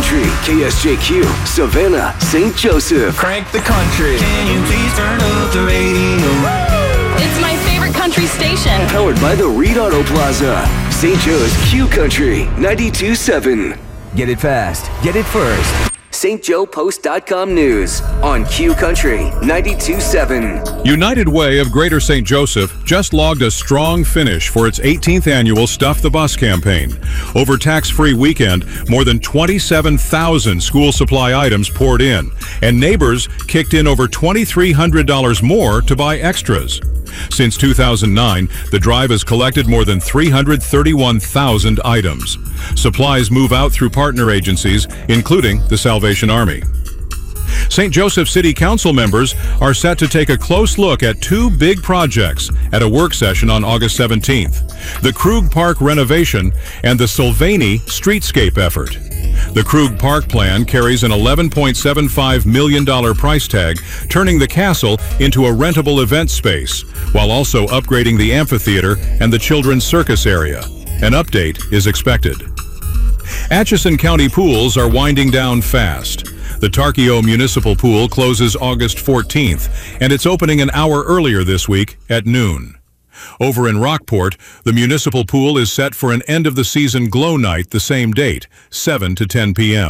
Country, KSJQ, Savannah, St. Joseph. Crank the country. Can you please turn up the radio? It's my favorite country station. Powered by the Reed Auto Plaza. St. Joe's Q Country 92.7. Get it fast. Get it first. StJoePost.com News on Q Country 92.7. United Way of Greater St. Joseph just logged a strong finish for its 18th annual Stuff the Bus campaign. Over tax-free weekend, more than 27,000 school supply items poured in, and neighbors kicked in over $2,300 more to buy extras. Since 2009, the drive has collected more than 331,000 items. Supplies move out through partner agencies, including the Salvation Army. St. Joseph City Council members are set to take a close look at two big projects at a work session on August 17th, the Krug Park renovation and the Sylvanie streetscape effort. The Krug Park plan carries an $11.75 million price tag, turning the castle into a rentable event space, while also upgrading the amphitheater and the children's circus area. An update is expected. Atchison County pools are winding down fast. The Tarkio Municipal Pool closes August 14th, and it's opening an hour earlier this week at noon. Over in Rockport, the municipal pool is set for an end-of-the-season glow night the same date, 7 to 10 p.m.